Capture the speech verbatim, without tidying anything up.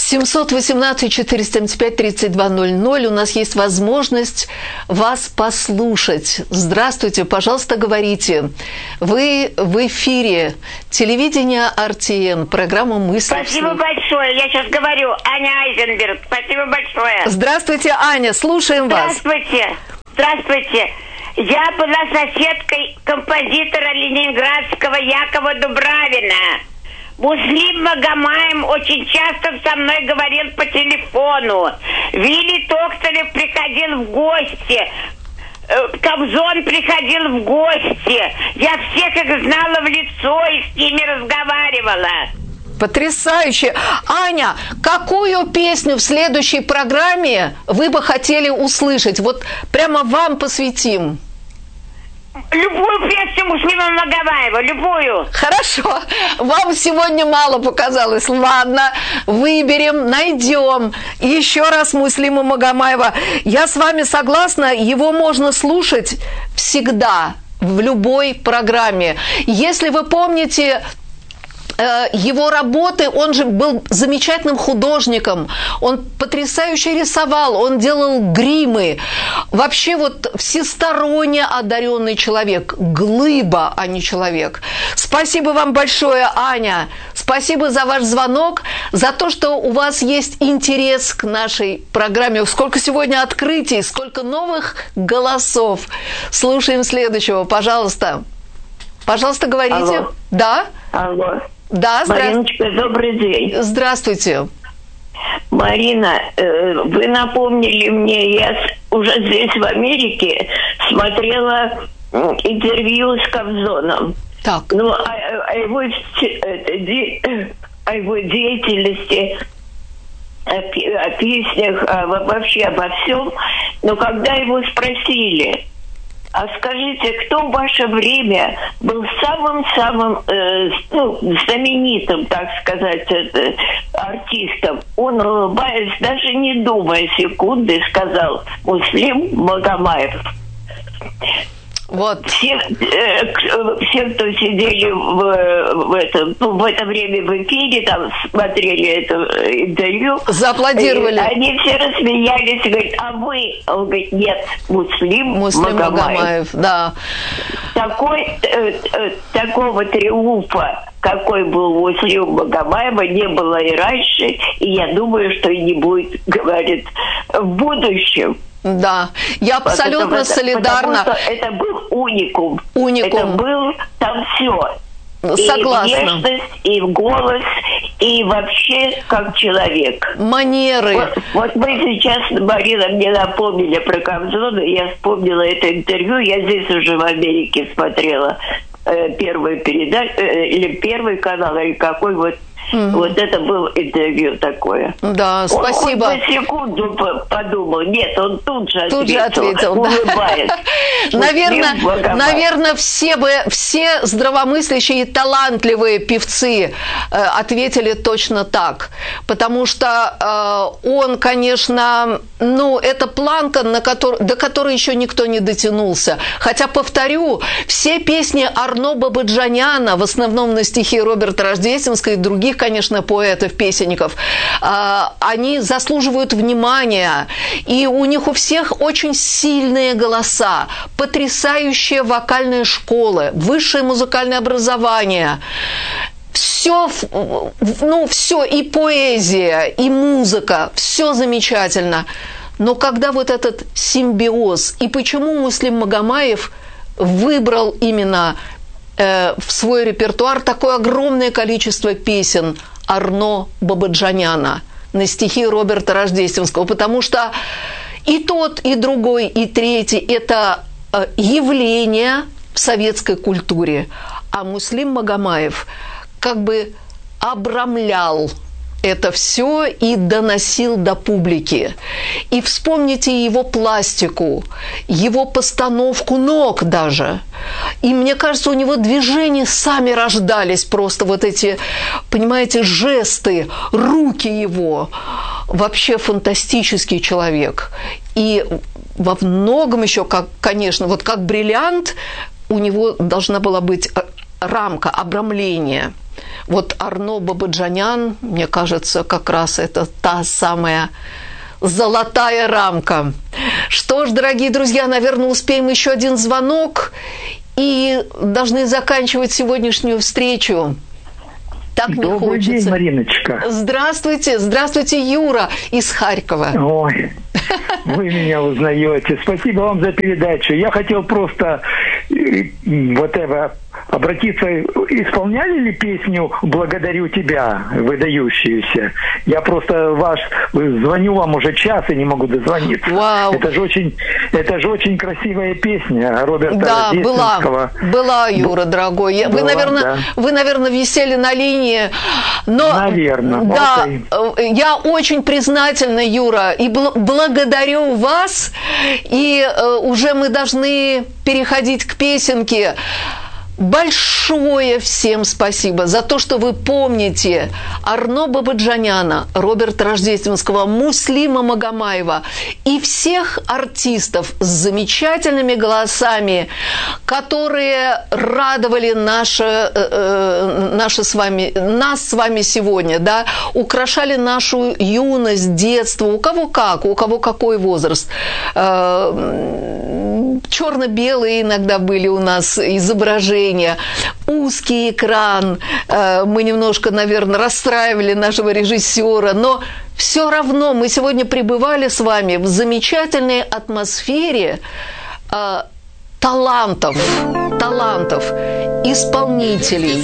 семьсот восемнадцать четыреста семьдесят пять тридцать два ноль ноль. У нас есть возможность вас послушать. Здравствуйте, пожалуйста, говорите. Вы в эфире телевидения эр тэ эн, программа «Мысли». Спасибо большое. Я сейчас говорю. Аня Айзенберг. Спасибо большое. Здравствуйте, Аня. Слушаем вас. Здравствуйте. Здравствуйте. Я была соседкой композитора ленинградского Якова Дубравина. Муслим Магомаев очень часто со мной говорил по телефону. Вилли Токсталев приходил в гости. Кобзон приходил в гости. Я всех их знала в лицо и с ними разговаривала. Потрясающе. Аня, какую песню в следующей программе вы бы хотели услышать? Вот прямо вам посвятим. Любую песню Муслима Магомаева, любую. Хорошо. Вам сегодня мало показалось. Ладно, выберем, найдем. Еще раз Муслима Магомаева. Я с вами согласна, его можно слушать всегда, в любой программе. Если вы помните его работы, он же был замечательным художником, он потрясающе рисовал, он делал гримы. Вообще вот всесторонне одаренный человек, глыба, а не человек. Спасибо вам большое, Аня. Спасибо за ваш звонок, за то, что у вас есть интерес к нашей программе. Сколько сегодня открытий, сколько новых голосов. Слушаем следующего, пожалуйста. Пожалуйста, говорите. Алло. Да? Алло. Да, здравствуйте. Мариночка, добрый день. Здравствуйте. Марина, вы напомнили мне, я уже здесь в Америке смотрела интервью с Кобзоном. Так. Ну, о, о, его, о его деятельности, о, о песнях, о, вообще обо всем. Но когда его спросили: а скажите, кто в ваше время был самым-самым э, ну, знаменитым, так сказать, э, артистом? Он, улыбаясь, даже не думая секунды, сказал: Муслим Магомаев. Вот. Все, э, все, кто сидели в, в, этом, ну, в это время в эфире, там смотрели это интервью, зааплодировали. Они все рассмеялись, говорят: а вы? Он говорит: нет, Муслим, Муслим Магомаев. Магомаев, да. Такой, э, э, такого триумфа, какой был у Муслима Магомаева, не было и раньше, и я думаю, что и не будет, говорит, в будущем. Да, я абсолютно потому, солидарна. Потому что это был уникум. Уникум. Это был там все. Согласна. И внешность, и голос, и вообще как человек. Манеры. Вот, вот мы сейчас, Марина, мне напомнили про Кобзона, я вспомнила это интервью, я здесь уже в Америке смотрела э, первую передачу, э, или первый канал, или какой вот. Mm-hmm. Вот это было интервью такое. Да, спасибо. Он, он на секунду подумал. Нет, он тут же ответил. Тут же ответил, улыбаясь. Наверное, наверное, все бы, все здравомыслящие и талантливые певцы э, ответили точно так. Потому что э, он, конечно, ну, это планка, на который, до которой еще никто не дотянулся. Хотя, повторю, все песни Арно Бабаджаняна, в основном на стихи Роберта Рождественского и других, конечно, поэтов, песенников, они заслуживают внимания. И у них у всех очень сильные голоса, потрясающие вокальные школы, высшее музыкальное образование. Все, ну, все, и поэзия, и музыка, все замечательно. Но когда вот этот симбиоз, и почему Муслим Магомаев выбрал именно в свой репертуар такое огромное количество песен Арно Бабаджаняна на стихи Роберта Рождественского, потому что и тот, и другой, и третий – это явление в советской культуре, а Муслим Магомаев как бы обрамлял это все и доносил до публики. И вспомните его пластику, его постановку ног даже. И мне кажется, у него движения сами рождались, просто вот эти, понимаете, жесты, руки его. Вообще фантастический человек. И во многом еще, как, конечно, вот как бриллиант, у него должна была быть рамка, обрамление. Вот Арно Бабаджанян, мне кажется, как раз это та самая золотая рамка. Что ж, дорогие друзья, наверное, успеем еще один звонок и должны заканчивать сегодняшнюю встречу. Так не Добрый хочется. день, Мариночка. Здравствуйте, здравствуйте, Юра из Харькова. Ой, вы меня узнаете. Спасибо вам за передачу. Я хотел просто вот это обратиться. Исполняли ли песню «Благодарю тебя», выдающуюся? Я просто ваш звоню вам уже час и не могу дозвониться. Вау. Это же очень, это же очень красивая песня Роберта Да, Рождественского. была, была, Юра, дорогой. Была, вы, наверное, да. вы, наверное, висели на линии. Но, наверное. Да, окей. Я очень признательна, Юра, и бл- благодарю вас. И э, уже мы должны переходить к песенке. Большое всем спасибо за то, что вы помните Арно Бабаджаняна, Роберта Рождественского, Муслима Магомаева и всех артистов с замечательными голосами, которые радовали наше, э, наше с вами, нас с вами сегодня, да, украшали нашу юность, детство, у кого как, у кого какой возраст. Э, черно-белые иногда были у нас изображения, узкий экран, мы немножко, наверное, расстраивали нашего режиссера, но все равно мы сегодня пребывали с вами в замечательной атмосфере талантов, талантов, исполнителей,